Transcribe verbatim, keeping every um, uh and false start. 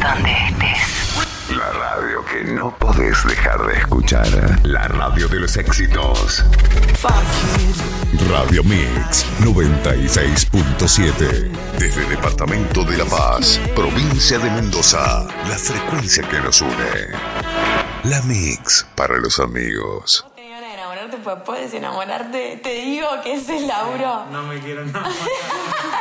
donde estés. La radio que no podés dejar de escuchar. La radio de los éxitos. Radio Mix noventa y seis punto siete. Desde el departamento de La Paz, provincia de Mendoza. La frecuencia que nos une. La Mix para los amigos. ¿Vos tenés ganas de enamorarte? Pues puedes enamorarte. Te digo que ese es Lauro. No me quiero enamorar.